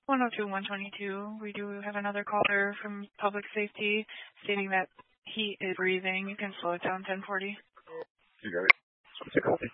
102-122. We do have another caller from Public Safety stating that he is breathing. You can slow it down, 1040. You got it.